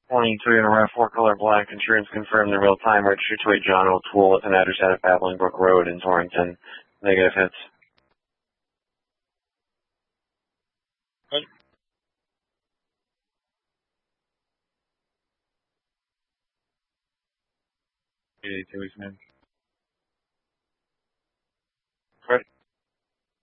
Morning, Toyota RAV4 color black. Insurance confirmed the real-time registry to a John O'Toole with an address at Babbling Brook Road in Torrington. Negative hits. Good. 82 weeks, man.